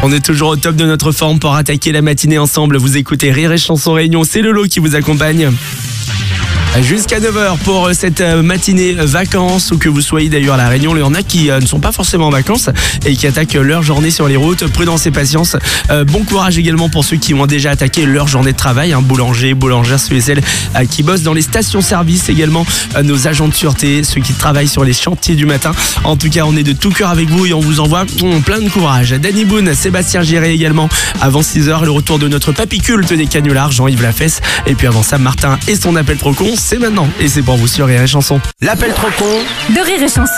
On est toujours au top de notre forme pour attaquer la matinée ensemble. Vous écoutez Rire et Chanson Réunion, c'est Lolo qui vous accompagne. Jusqu'à 9h pour cette matinée vacances, ou que vous soyez d'ailleurs à La Réunion. Il y en a qui ne sont pas forcément en vacances et qui attaquent leur journée sur les routes. Prudence et patience. Bon courage également pour ceux qui ont déjà attaqué leur journée de travail. Boulangers, boulangères, ceux et celles qui bossent dans les stations-service également. Nos agents de sûreté, ceux qui travaillent sur les chantiers du matin. En tout cas, on est de tout cœur avec vous et on vous envoie plein de courage. Danny Boone, Sébastien Giré également. Avant 6h, le retour de notre papy culte des canulars, Jean-Yves Lafesse. Et puis avant ça, Martin et son appel trop con. C'est maintenant et c'est pour vous sur Rire et Chanson. L'appel trop con de Rire et Chanson.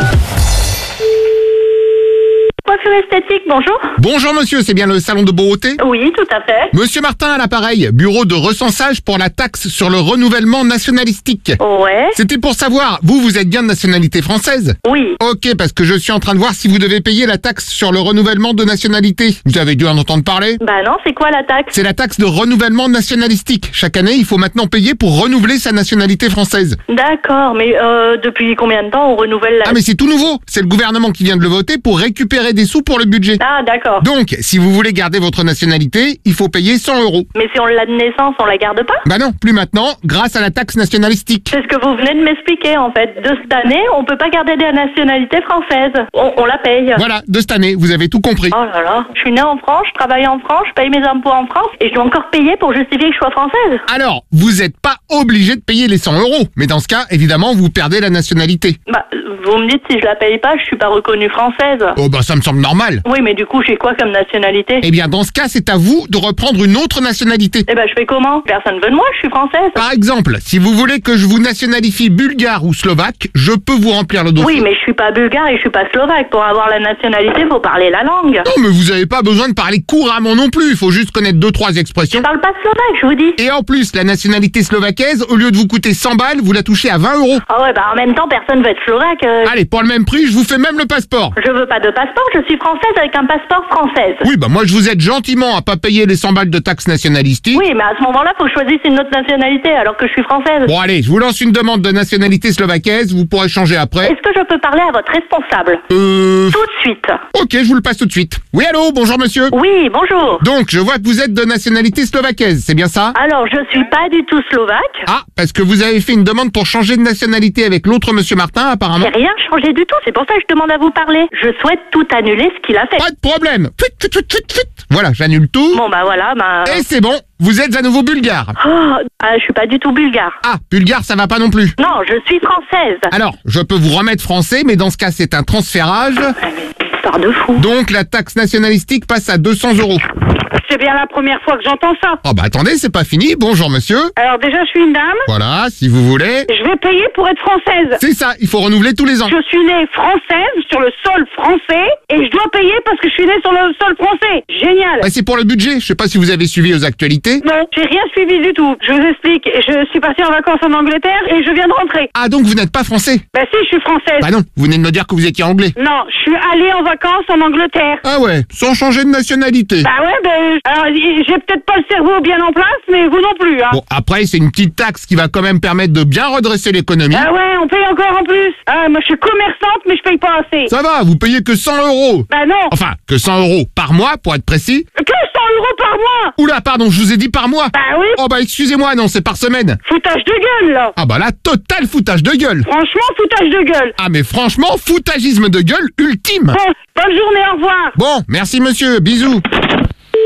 Coiffure esthétique, bonjour. Bonjour monsieur, c'est bien le salon de beauté? Oui, tout à fait. Monsieur Martin à l'appareil, bureau de recensage pour la taxe sur le renouvellement nationalistique. Ouais. C'était pour savoir, vous êtes bien de nationalité française? Oui. Ok, parce que je suis en train de voir si vous devez payer la taxe sur le renouvellement de nationalité. Vous avez dû en entendre parler? Bah non, c'est quoi la taxe? C'est la taxe de renouvellement nationalistique. Chaque année, il faut maintenant payer pour renouveler sa nationalité française. D'accord, mais depuis combien de temps on renouvelle la... Ah mais c'est tout nouveau, c'est le gouvernement qui vient de le voter pour récupérer des sous pour le budget. Ah, d'accord. Donc, si vous voulez garder votre nationalité, il faut payer 100 €. Mais si on l'a de naissance, on la garde pas? Bah non, plus maintenant, grâce à la taxe nationalistique. C'est ce que vous venez de m'expliquer, en fait. De cette année, on peut pas garder la nationalité française. On la paye. Voilà, de cette année, vous avez tout compris. Oh là là. Je suis née en France, je travaille en France, je paye mes impôts en France, et je dois encore payer pour justifier que je sois française. Alors, vous n'êtes pas obligé de payer les 100 €. Mais dans ce cas, évidemment, vous perdez la nationalité. Bah, vous me dites si je la paye pas, je suis pas reconnue française. Oh bah ça me semble normal. Oui, mais du coup, j'ai quoi comme nationalité? Eh bien, dans ce cas, c'est à vous de reprendre une autre nationalité. Eh ben, je fais comment? Personne veut de moi, je suis française. Par exemple, si vous voulez que je vous nationalifie bulgare ou slovaque, je peux vous remplir le dossier. Oui, mais je suis pas bulgare et je suis pas slovaque. Pour avoir la nationalité, faut parler la langue. Non, mais vous avez pas besoin de parler couramment non plus. Il faut juste connaître 2-3 expressions. Je parle pas slovaque, je vous dis. Et en plus, la nationalité slovaquaise, au lieu de vous coûter 100 balles, vous la touchez à 20 €. Ah ouais, bah en même temps, personne veut être slovaque. Allez, pour le même prix, je vous fais même le passeport. Je veux pas de passeport, je suis française avec un passeport française. Oui, bah moi je vous aide gentiment à pas payer les 100 balles de taxe nationalistique. Oui, mais à ce moment-là, faut que je choisisse une autre nationalité alors que je suis française. Bon allez, je vous lance une demande de nationalité slovaquaise, vous pourrez changer après. Est-ce que je peux parler à votre responsable? Tout de suite. Ok, je vous le passe tout de suite. Oui, allô, bonjour monsieur. Oui, bonjour. Donc, je vois que vous êtes de nationalité slovaquaise, c'est bien ça? Alors, je suis pas du tout slovaque. Ah, parce que vous avez fait une demande pour changer de nationalité avec l'autre monsieur Martin, apparemment. J'ai rien changé du tout, c'est pour ça que je demande à vous parler. Je souhaite tout annuler ce qu'il a fait. Pas de problème. Fuit, fuit, fuit, fuit, fuit. Voilà, j'annule tout. Bon, bah voilà, bah... Et c'est bon, vous êtes à nouveau bulgare. Je suis pas du tout bulgare. Ah, bulgare, ça va pas non plus. Non, je suis française. Alors, je peux vous remettre français, mais dans ce cas, c'est un transférage. Histoire de fou. Donc, la taxe nationalistique passe à 200 €. C'est bien la première fois que j'entends ça. Oh bah attendez, c'est pas fini. Bonjour monsieur. Alors déjà, je suis une dame. Voilà, si vous voulez. Je vais payer pour être française. C'est ça, il faut renouveler tous les ans. Je suis née française sur le sol français et je dois payer parce que je suis née sur le sol français. Génial. Bah, c'est pour le budget. Je sais pas si vous avez suivi aux actualités. Non, j'ai rien suivi du tout. Je vous explique. Je suis partie en vacances en Angleterre et je viens de rentrer. Ah donc vous n'êtes pas français? Bah si, je suis française. Bah non, vous venez de me dire que vous étiez anglais. Non, je suis allée en vacances en Angleterre. Ah ouais, sans changer de nationalité. Bah ouais, ben... Alors, j'ai peut-être pas le cerveau bien en place, mais vous non plus, hein. Bon, après, c'est une petite taxe qui va quand même permettre de bien redresser l'économie. Ah ouais, on paye encore en plus. Ah, moi je suis commerçante, mais je paye pas assez. Ça va, vous payez que 100 €. Bah non. Enfin, que 100 € par mois, pour être précis. Que 100 € par mois. Oula, pardon, je vous ai dit par mois. Bah oui. Oh bah excusez-moi, non, c'est par semaine. Foutage de gueule, là. Ah bah là, total foutage de gueule. Franchement, foutage de gueule. Ah mais franchement, foutagisme de gueule ultime. Bon, bonne journée, au revoir. Bon, merci monsieur, bisous.